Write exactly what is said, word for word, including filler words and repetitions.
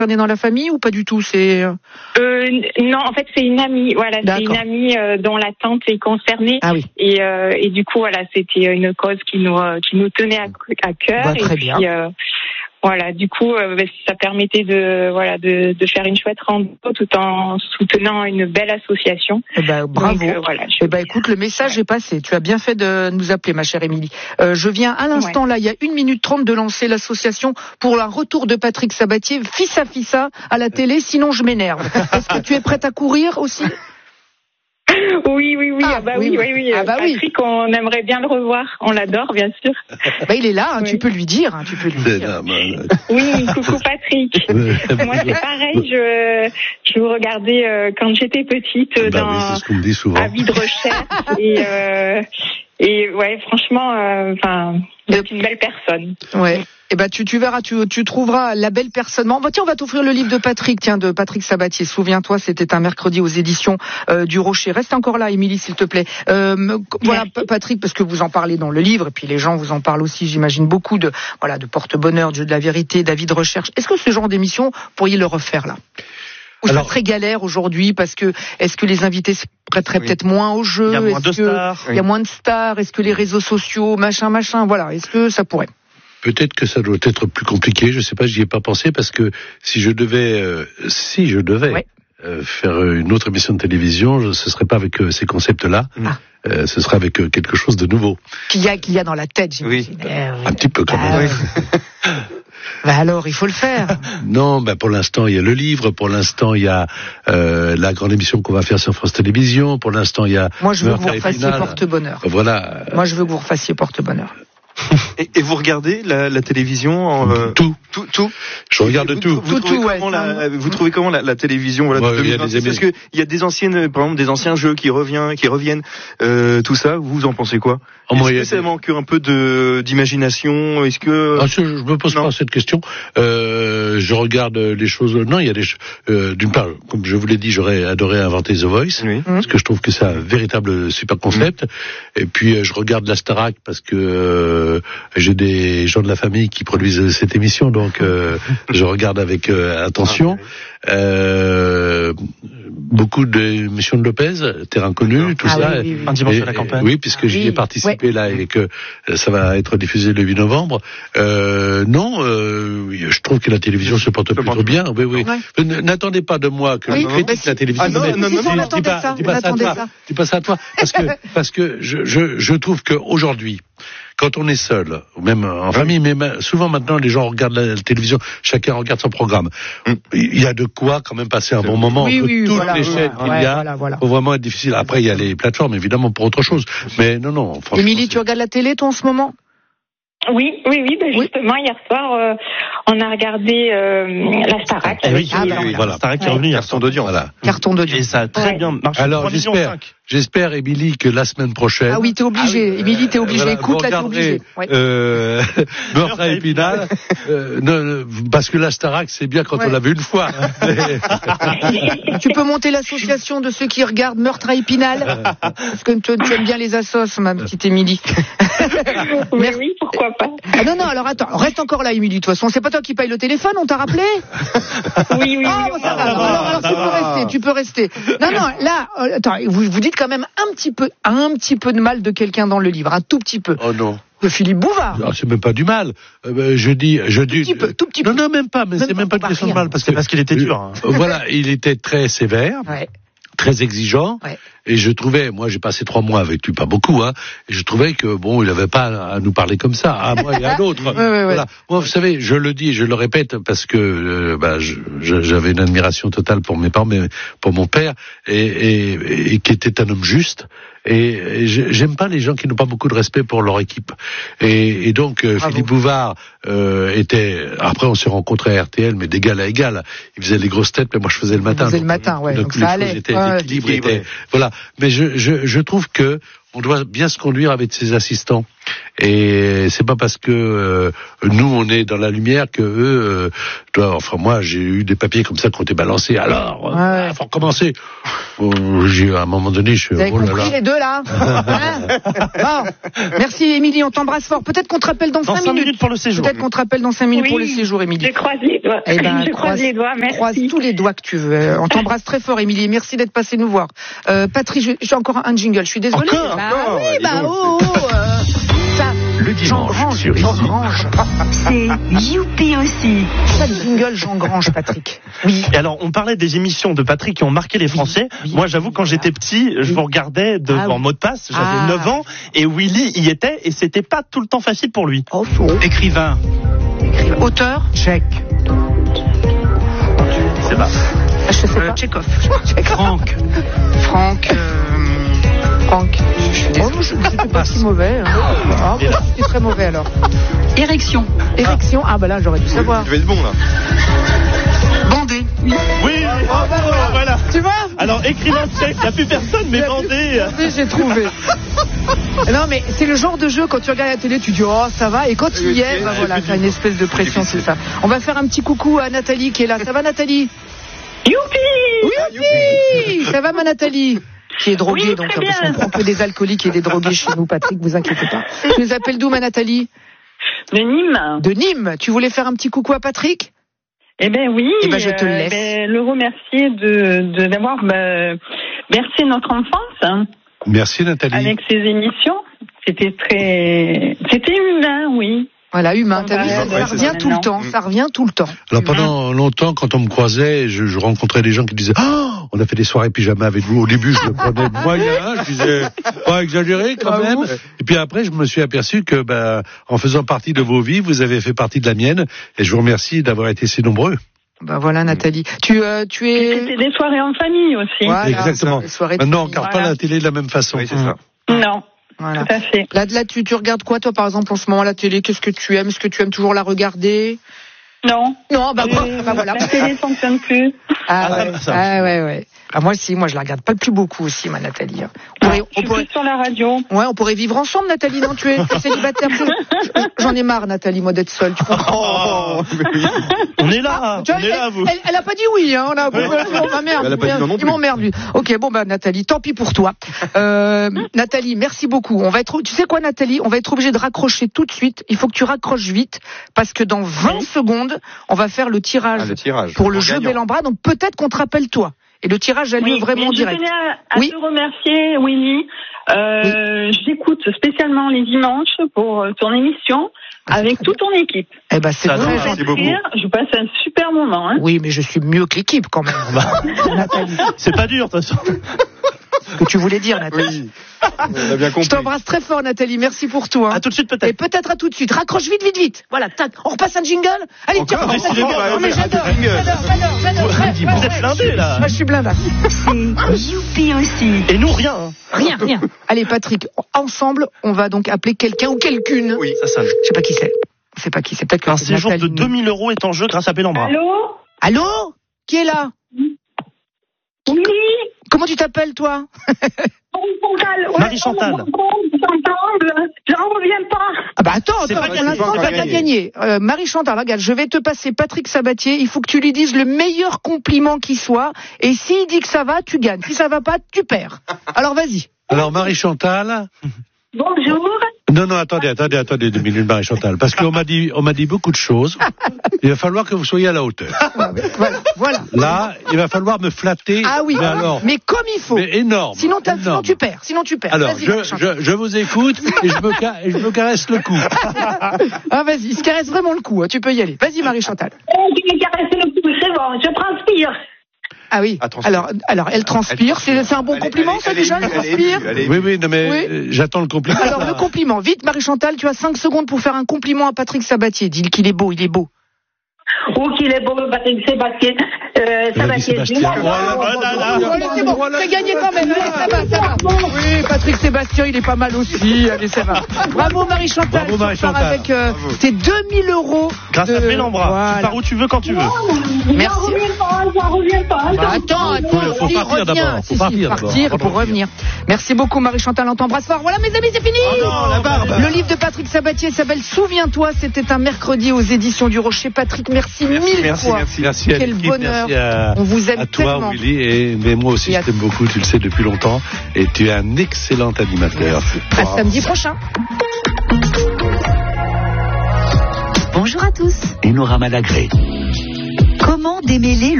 concerné dans la famille ou pas du tout? C'est euh, non, en fait, c'est une amie. Voilà, D'accord. c'est une amie euh, dont la tante est concernée. Ah oui. Et, euh, et du coup, voilà, c'était une cause qui nous euh, qui nous tenait à, à cœur. Bah, très et puis, bien. Euh, Voilà, du coup, euh, ça permettait de voilà de, de faire une chouette rando tout en soutenant une belle association. Eh ben, bravo. Donc, euh, voilà, je... Eh ben, écoute, le message est passé. Tu as bien fait de nous appeler, ma chère Émilie. Euh, je viens à l'instant, ouais. là, il y a une minute trente de lancer l'association pour un retour de Patrick Sabatier, fils à fils à la télé, sinon je m'énerve. Est-ce que tu es prête à courir aussi? Oui, oui, oui. Ah, ah bah oui, oui, oui. oui. Ah bah Patrick, oui. On aimerait bien le revoir. On l'adore, bien sûr. Bah, il est là, hein, oui. tu peux lui dire. Hein, tu peux lui dire. Non, non. Oui, coucou Patrick. Moi, c'est pareil. Je, je vous regardais euh, quand j'étais petite euh, bah dans oui, c'est ce qu'on me dit souvent. Avis de recherche et euh, et ouais, franchement, enfin, euh, c'est une belle personne. Ouais. Eh ben tu tu verras, tu tu trouveras la belle personne. Bon, tiens, on va t'offrir le livre de Patrick, tiens, de Patrick Sabatier. Souviens-toi, c'était un mercredi aux éditions euh, du Rocher. Reste encore là, Émilie, s'il te plaît. Euh, voilà, P- Patrick, parce que vous en parlez dans le livre, et puis les gens vous en parlent aussi, j'imagine beaucoup de voilà de porte-bonheur, Dieu de la vérité, d'avis de recherche. Est-ce que ce genre d'émission vous pourriez le refaire là? Ou Alors, ça serait galère aujourd'hui parce que est-ce que les invités se prêteraient oui. peut-être moins au jeu? Il y a moins est-ce de que stars. Il y a moins de stars. Est-ce que les réseaux sociaux, machin, machin, voilà. Est-ce que ça pourrait? Peut-être que ça doit être plus compliqué. Je sais pas, j'y ai pas pensé parce que si je devais, euh, si je devais ouais. euh, faire une autre émission de télévision, ce serait pas avec euh, ces concepts-là. Ah. Euh, ce serait avec euh, quelque chose de nouveau. Qu'il y a, qu'il y a dans la tête, j'imagine. Oui. Eh, oui. Un petit peu quand bah, même. Oui. Bah alors, il faut le faire. Non, bah pour l'instant, il y a le livre. Pour l'instant, il y a euh, la grande émission qu'on va faire sur France Télévisions. Pour l'instant, il y a... Moi, je veux que vous refassiez porte-bonheur. Voilà. Moi, je veux que vous refassiez porte-bonheur. Et, et vous regardez la, la télévision en, euh, tout, tout, tout. Je regarde vous, tout. Vous, vous, tout, trouvez tout comment ouais, la, vous trouvez comment la, la télévision voilà, ouais, de deux mille vingt-six, parce que il y a des anciennes, par exemple, des anciens jeux qui reviennent, qui reviennent, euh, tout ça. Vous en pensez quoi? En Est-ce moyen, que ça manque un peu de d'imagination? Est-ce que ah, je, je me pose non. pas cette question. Euh, je regarde les choses. Non, il y a des. Euh, d'une part, comme je vous l'ai dit, j'aurais adoré inventer The Voice, oui. parce que je trouve que c'est un véritable super concept. Mmh. Et puis je regarde la Starac parce que euh, j'ai des gens de la famille qui produisent cette émission, donc euh, je regarde avec euh, attention. Euh, beaucoup d'émissions de Lopez, Terrain connu, tout ah ça. Oui, oui, oui. Un dimanche à la campagne. Oui, puisque j'y ai participé oui. là et que ça va être diffusé le huit novembre. Euh, non, euh, je trouve que la télévision se porte plutôt porte bien. Oui, oui. Ouais. N'attendez pas de moi que oui, je critique la télévision. Ah non, non, non, non, non, dis pas, ça, dis pas ça à toi. Dis pas ça à toi, parce que parce que je je je trouve que aujourd'hui, quand on est seul, ou même en famille, mais souvent maintenant les gens regardent la télévision, chacun regarde son programme. Il y a de quoi quand même passer un bon moment oui, entre oui, toutes voilà, les chaînes voilà, qu'il y a. Voilà, voilà. Faut vraiment être difficile. Après, il y a les plateformes évidemment pour autre chose. Mais non, non. Émilie, tu regardes la télé toi en ce moment? Oui, oui, oui. Ben justement, oui. hier soir, euh, on a regardé euh, la Starac. Ah oui, ah, oui, bah, oui, voilà. Starac qui est revenu, carton d'audience. Voilà. Carton d'audience. Et ça a très ouais. bien marché. Alors j'espère, j'espère, Émilie, que la semaine prochaine. Ah oui, t'es obligé. Ah oui, Émilie, t'es obligé. Voilà, écoute, là, t'es obligé. Ouais. Euh, Meurtre à Épinal. euh, ne, parce que la Starac, c'est bien quand ouais. on l'a vu une fois. Tu peux monter l'association de ceux qui regardent Meurtre à Épinal. Parce que tu, tu aimes bien les assos, ma petite Émilie. Oui, oui, pourquoi pas. Ah non, non, alors attends, reste encore là, Émilie, de toute façon. C'est pas toi qui paye le téléphone, on t'a rappelé? Oui, oui, ah, oui. Bon, ça va. Alors, alors, tu peux rester, tu peux rester. Non, non, là, euh, attends, vous, vous dites quand même un petit peu, un petit peu de mal de quelqu'un dans le livre, un tout petit peu. Oh non. De Philippe Bouvard. Non, c'est même pas du mal. Euh, je dis, je dis. Tout petit peu, tout petit non, peu. Non, même pas, mais même c'est même pas une question de mal parce c'est que parce qu'il était dur. Hein. Euh, voilà, il était très sévère. Ouais. Très exigeant, ouais. Et je trouvais, moi j'ai passé trois mois avec lui, pas beaucoup, hein, et je trouvais que bon, il n'avait pas à nous parler comme ça, à moi et à l'autre. ouais, ouais, voilà. Ouais. Moi, vous savez, je le dis, et je le répète parce que euh, bah, je, je, j'avais une admiration totale pour mes parents, mais pour mon père, et, et, et qui était un homme juste. Et, et j'aime pas les gens qui n'ont pas beaucoup de respect pour leur équipe. Et, et donc euh, Philippe Bouvard euh, était. Après, on s'est rencontrés à R T L, mais d'égal à égal. Il faisait les grosses têtes, mais moi je faisais le matin. Vous faisait le matin, ouais. Donc, donc ça allait. Était, ouais, l'équilibre était. Voilà. Mais je, je, je trouve que on doit bien se conduire avec ses assistants. Et c'est pas parce que euh, nous on est dans la lumière que eux, euh, toi, enfin moi j'ai eu des papiers comme ça qui ont été balancés. Alors, ouais. euh, faut recommencer. Oh, j'ai à un moment donné, je suis. Vous avez oh là compris là. les deux là hein. Bon, merci Émilie, on t'embrasse fort. Peut-être qu'on te rappelle dans, dans cinq minutes. minutes pour le séjour. Peut-être qu'on te rappelle dans cinq minutes Oui, pour le séjour, Émilie. Je croise les doigts. Eh ben, je croise, croise les doigts, merci. Croise tous les doigts que tu veux. On t'embrasse très fort, Émilie. Merci d'être passée nous voir. Euh, Patrick, j'ai encore un jingle. Je suis désolée. Encore, bah, encore, oui, dis bah donc, oh, oh euh, ça, Le dimanche Jean sur Jean Ici. Grange. C'est youpi aussi. Ça, le jingle Jean Grange, Patrick. Oui. Et alors, on parlait des émissions de Patrick qui ont marqué les Français. oui, Moi, j'avoue, quand j'étais petit, je oui. vous regardais devant Ah oui. mot de passe. J'avais Ah. neuf ans et Willy y était et c'était pas tout le temps facile pour lui. Oh, faux. Écrivain. Auteur. Tchèque. C'est pas. Je sais pas. Tchekhov. Tchekhov. Franck. Franck. Euh... Franck. Je suis désolée. Oh, je n'étais pas si mauvais. Hein. Ah, bah, c'était très mauvais alors. Érection. Érection. Ah, bah là, j'aurais dû savoir. Je vais être bon là. Bandé. Oui, oui. bah, voilà. voilà. Tu vois? Alors, écrivain tchèque, il n'y a plus personne, mais bandé. Bandé, j'ai trouvé. Non, mais c'est le genre de jeu, quand tu regardes la télé, tu dis, oh, ça va. Et quand tu y es, bah voilà, t'as une espèce de pression, c'est ça. On va faire un petit coucou à Nathalie qui est là. Ça va, Nathalie? Youpi! Youpi! Ça va, ma Nathalie? Qui est droguée, Oui, donc, très parce bien. qu'on prend que des alcooliques et des drogués chez nous, Patrick, vous inquiétez pas. Tu nous appelles d'où, ma Nathalie? De Nîmes. De Nîmes. Tu voulais faire un petit coucou à Patrick? Eh ben oui. Eh ben, je te euh, laisse. ben, le remercier de, de d'avoir bah, bercé notre enfance hein, Merci Nathalie. avec ses émissions. C'était très, c'était humain, oui. Voilà, humain. T'as vu, ça, Ouais, ça c'est revient ça. tout le temps. Ça revient tout le temps. Alors pendant longtemps, quand on me croisait, je, je rencontrais des gens qui disaient oh, on a fait des soirées pyjama avec vous. Au début, je le prenais moyen, je disais pas exagéré quand Ah, même. ouf. Et puis après, je me suis aperçu que, ben, en faisant partie de vos vies, vous avez fait partie de la mienne. Et je vous remercie d'avoir été si nombreux. Ben voilà, Nathalie. Tu, euh, tu es. C'était des soirées en famille aussi. Voilà, Exactement. les soirées de Maintenant, on famille. regarde Voilà. pas la télé de la même façon. Oui, c'est ça. Non, Voilà. tout à fait. Là, là, tu, tu regardes quoi, toi, par exemple, en ce moment, la télé? Qu'est-ce que tu aimes? Est-ce que tu aimes toujours la regarder? Non. Non, bah, quoi Euh, bah voilà. La télé fonctionne plus. Ah, Ah, ouais. ça. Ah, ouais, ouais. Ah, moi aussi, moi, je la regarde pas le plus beaucoup aussi, ma Nathalie. On pourrait, Je on suis pourrait, plus sur la radio. ouais, on pourrait vivre ensemble, Nathalie, non? Tu es tu es célibataire. Je- J'en ai marre, Nathalie, moi, d'être seule. Tu comprends? Oh, On est là, Tu on vois, est là, elle, vous. elle, elle a pas dit oui, hein. On a, oh, ma merde. Elle a pas dit non non Il plus. m'emmerde, lui. Ok, bon, bah, Nathalie, tant pis pour toi. Euh, Nathalie, merci beaucoup. On va être, tu sais quoi, Nathalie? On va être obligé de raccrocher tout de suite. Il faut que tu raccroches vite, parce que dans vingt Oui. secondes, on va faire le tirage Ah, le tirage. pour le En jeu gagnant. Bel en Bras. Donc, peut-être qu'on te rappelle toi. Et le tirage a lieu Oui, vraiment mais direct. Je tenais à, à Oui. te remercier, Willy. Euh, J'écoute spécialement les dimanches pour euh, ton émission Ah, c'est avec très toute ton équipe. Eh ben, c'est Ça, très non, gentil. merci beaucoup. Rire, je passe un super moment. Hein. Oui, mais je suis mieux que l'équipe, quand même. Nathalie. C'est pas dur, de toute façon. Ce que tu voulais dire, Nathalie. Oui. On a bien compris. Je t'embrasse très fort, Nathalie. Merci pour tout. Hein. À tout de suite, Et peut-être. peut-être à tout de suite. Raccroche vite, vite, vite. Voilà, tac. On repasse un jingle. Allez, Encore tiens, on repasse un Décidément, jingle. ouais, Non, mais ouais, j'adore, un jingle. j'adore, j'adore, j'adore. Ouais, ouais, Vous êtes ouais. blindés, là. Moi, je suis blindé. C'est youpi aussi. Et nous, rien. hein. Rien, rien. Allez, Patrick, ensemble, on va donc appeler quelqu'un ou quelqu'une. Oui. Ça sonne. Je sais pas qui c'est. On sait pas qui c'est. Peut-être que Un c'est séjour de Nathalie. deux mille euros est en jeu grâce à Bellambra. Allô? Allô? Qui est là? Oui. Comment tu t'appelles, toi? Marie-Chantal. J'en reviens pas. Ah bah attends, C'est attends, pas pour gagné. l'instant, C'est t'as pas pas gagné. gagné. Euh, Marie-Chantal, regarde, je vais te passer Patrick Sabatier. Il faut que tu lui dises le meilleur compliment qui soit. Et s'il dit que ça va, tu gagnes. Si ça va pas, tu perds. Alors vas-y. Alors Marie-Chantal. Bonjour. Non, non, attendez, attendez, attendez deux minutes, Marie-Chantal. Parce qu'on m'a dit, on m'a dit beaucoup de choses. Il va falloir que vous soyez à la hauteur. Voilà, voilà. Là, il va falloir me flatter. Ah oui, Mais alors, mais comme il faut. mais énorme. Sinon, t'as- sinon énorme. tu perds. Sinon tu perds. Alors, Vas-y, je, Marie-Chantal. je, je vous écoute et je me, ca- et je me caresse le cou. Ah vas-y, il se caresse vraiment le cou. Hein. Tu peux y aller. Vas-y, Marie-Chantal. Tu m'as caressé le cou, c'est bon, je transpire. Ah oui. Ah, transpire. Alors, alors, elle transpire. C'est c'est un bon Elle est- compliment, elle est- ça elle est déjà, émue, elle elle est transpire. émue, elle est Oui, émue. oui, non, mais Oui. euh, j'attends le compliment. Alors le compliment. Vite, Marie-Chantal, tu as cinq secondes pour faire un compliment à Patrick Sabatier. Dis qu'il est beau, il est beau. Oh, qu'il est beau, Patrick Sébastien. Euh, Il a dit Sébastien. Sébastien. Voilà, voilà, là. Allez, c'est bon, c'est gagné quand même. Allez, ça va, ça va. Oui, Patrick Sébastien, il est pas mal aussi. Allez, ça va. Bravo Marie-Chantal. Bravo, Tu repars Marie-Chantal. avec euh, tes deux mille euros. Grâce de... à Bellambra. Voilà. Tu pars où tu veux, quand tu veux. J'en Merci. reviens pas, j'en reviens pas. Bah, attends, Faut, attends. faut dit, partir reviens. d'abord, Si, faut si, partir d'abord. partir Faut pour revenir. revenir. Merci beaucoup, Marie-Chantal, on t'embrasse fort. Voilà, mes amis, c'est fini. Oh non, la barbe. Le livre de Patrick Sabatier s'appelle Souviens-toi, c'était un mercredi aux éditions du Rocher. Patrick, merci, Merci, mille merci, fois. merci. Merci à Quel l'équipe, bonheur. merci à, On vous aime à toi, tellement. Willy, et mais moi aussi Et je à- t'aime beaucoup, tu le sais depuis longtemps, et tu es un excellent animateur. À samedi prochain. Bonjour à tous. Enora Malagré. Comment démêler le